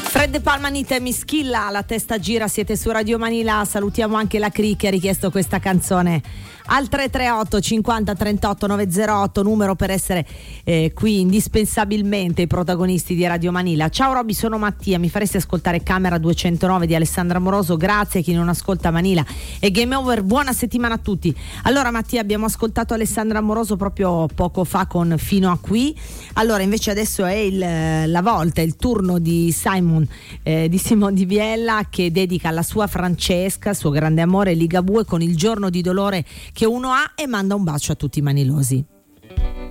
Fred Palmanita e Mischilla, la testa gira, siete su Radio Manila. Salutiamo anche la Cri che ha richiesto questa canzone al 338 50 38 908, numero per essere qui indispensabilmente i protagonisti di Radio Manila. Ciao Robby, sono Mattia, mi faresti ascoltare Camera 209 di Alessandra Amoroso? Grazie a chi non ascolta Manila e Game Over, buona settimana a tutti. Allora Mattia, abbiamo ascoltato Alessandra Amoroso proprio poco fa con Fino a qui. Allora invece adesso è la volta, il turno di Simon Di Biella, che dedica alla sua Francesca, il suo grande amore, Ligabue, con Il giorno di dolore che uno ha, e manda un bacio a tutti i manilosi.